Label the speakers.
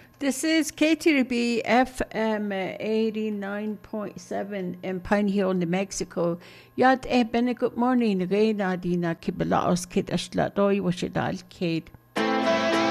Speaker 1: This is KTRB FM 89.7 in Pine Hill, New Mexico. Yad been a good morning, Reina Dina Kibalaos Kid Ashla Doi Washidal Kid.